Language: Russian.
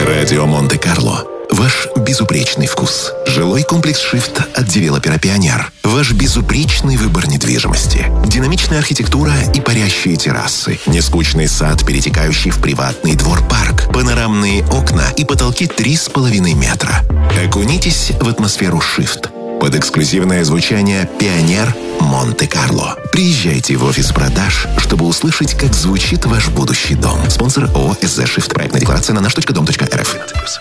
Радио Монте-Карло. Ваш безупречный вкус. Жилой комплекс «Шифт» от девелопера «Пионер». Ваш безупречный выбор недвижимости. Динамичная архитектура и парящие террасы. Нескучный сад, перетекающий в приватный двор-парк. Панорамные окна и потолки 3,5 метра. Окунитесь в атмосферу «Шифт». Под эксклюзивное звучание «Пионер» Монте-Карло. Приезжайте в офис продаж, чтобы услышать, как звучит ваш будущий дом. Спонсор ООО «СЗ Шифт». Проектная декларация на наш.дом.рф.